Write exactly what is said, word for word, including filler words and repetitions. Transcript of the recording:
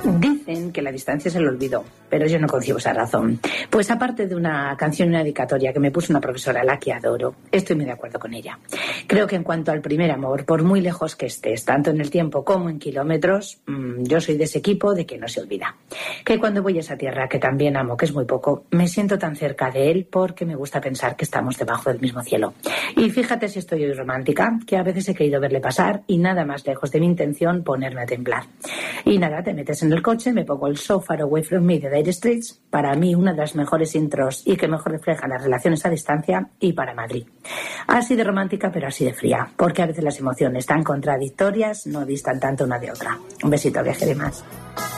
Dicen que la distancia es el olvido, pero yo no concibo esa razón. Pues aparte de una canción y una dedicatoria que me puso una profesora a la que adoro, estoy muy de acuerdo con ella. Creo que en cuanto al primer amor, por muy lejos que estés, tanto en el tiempo como en kilómetros, mmm, yo soy de ese equipo de que no se olvida. Que cuando voy a esa tierra, que también amo, que es muy poco, me siento tan cerca de él porque me gusta pensar que estamos debajo del mismo cielo. Y fíjate si estoy hoy romántica, que a veces he querido verle pasar y nada más lejos de mi intención ponerme a temblar. Y nada, te metes en el coche, me pongo el So Far Away From Me de Dire Straits, para mí una de las mejores intros y que mejor reflejan las relaciones a distancia, y para Madrid. Así de romántica, pero así de fría, porque a veces las emociones tan contradictorias no distan tanto una de otra. Un besito, viaje de más.